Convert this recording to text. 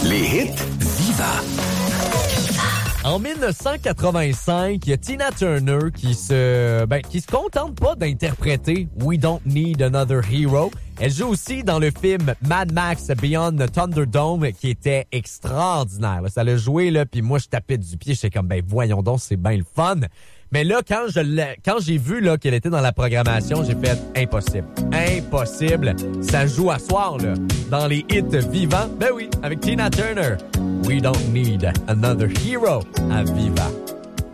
Les hits Viva. En 1985, il y a Tina Turner qui se contente pas d'interpréter We Don't Need Another Hero. Elle joue aussi dans le film Mad Max Beyond the Thunderdome qui était extraordinaire. Là, ça l'a joué, là, puis moi je tapais du pied, j'étais comme voyons donc, c'est bien le fun. Mais là, quand j'ai vu là qu'elle était dans la programmation, j'ai fait impossible. Ça joue à soir là, dans les hits vivants. Ben oui, avec Tina Turner. We Don't Need Another Hero à Viva.